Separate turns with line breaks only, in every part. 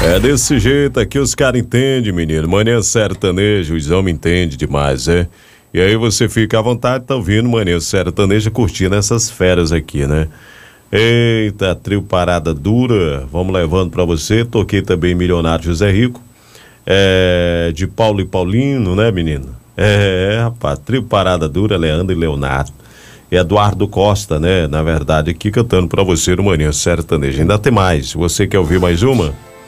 É desse jeito aqui os caras entendem, menino. Manhã sertaneja, os homens entendem demais, é? E aí você fica à vontade, tá ouvindo Manhã sertaneja, curtindo essas férias aqui, né? Eita, trio Parada Dura, vamos levando pra você. Toquei também Milionário José Rico, de Paulo e Paulino, né, menino? Rapaz, trio Parada Dura, Leandro e Leonardo. E Eduardo Costa, né? Na verdade, aqui cantando pra você no Manhã sertaneja. Ainda tem mais, você quer ouvir mais uma?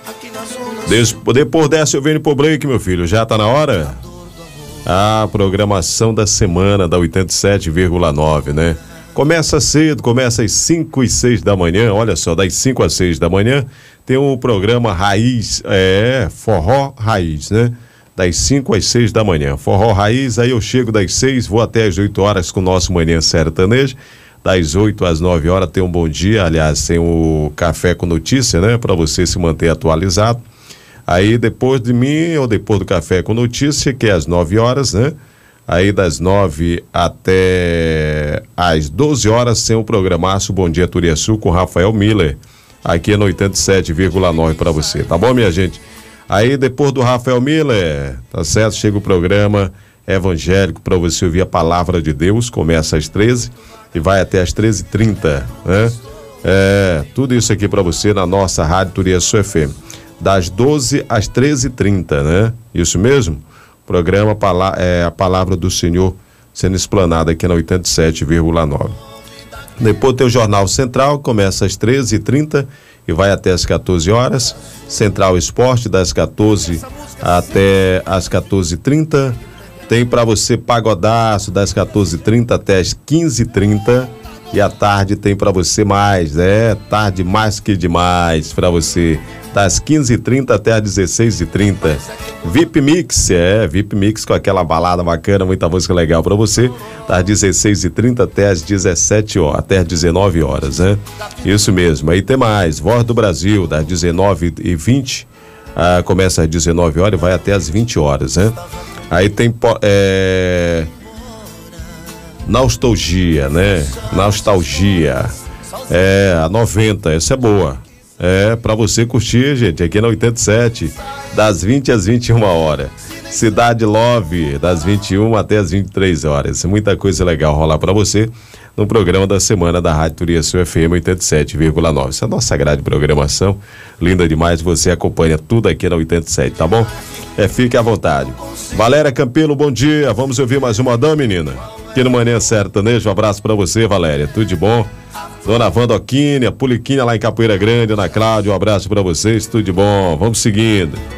Depois dessa eu venho pro break, meu filho, já tá na hora? A programação da semana da 87,9, né? Começa cedo, começa às 5 e 6 da manhã, olha só, das 5 às 6 da manhã, tem o programa Raiz, Forró Raiz, né? Das 5 às 6 da manhã, Forró Raiz, aí eu chego das 6, vou até às 8 horas com o nosso Manhã Sertanejo, das 8 às 9 horas tem um bom dia, aliás, tem o Café com Notícia, né? Para você se manter atualizado. Aí depois de mim, ou depois do Café com Notícia, que é às 9 horas, né? Aí das 9 até às 12 horas tem o programaço Bom Dia Turiaçu com Rafael Miller, aqui no 87,9 para você, tá bom, minha gente? Aí depois do Rafael Miller, tá certo? Chega o programa evangélico para você ouvir a palavra de Deus, começa às 13 e vai até às 13h30, né? Tudo isso aqui para você na nossa Rádio Turiaçu FM. Das 12 às 13h30, né? Isso mesmo? Programa a Palavra do Senhor sendo explanada aqui na 87,9. Depois tem o Jornal Central, começa às 13h30 e vai até às 14 horas. Central Esporte, das 14 até às 14h30. Tem para você Pagodaço, das 14h30 até às 15h30. E à tarde tem para você mais, tarde mais que demais para você, das 15h30 até às 16h30. VIP Mix, VIP Mix com aquela balada bacana, muita música legal para você, das 16h30 até às 17 horas, até às 19 horas, né? Isso mesmo, aí tem mais, Voz do Brasil, das 19h20, começa às 19 horas e vai até às 20 horas, né? Aí tem Nostalgia, né? Nostalgia. A 90, essa é boa. Pra você curtir, gente, aqui na 87, das 20 às 21 horas. Cidade Love, das 21 até às 23 horas. Muita coisa legal rolar pra você no programa da semana da Rádio Turiaçu FM 87,9. Essa é a nossa grade de programação. Linda demais, você acompanha tudo aqui na 87, tá bom? Fique à vontade. Valéria Campelo, bom dia. Vamos ouvir mais uma dama, menina? Aqui no Manhã Sertanejo, um abraço pra você, Valéria, tudo de bom? Dona Vandoquinha, Puliquinha lá em Capoeira Grande, Ana Cláudia, um abraço pra vocês, tudo de bom, vamos seguindo.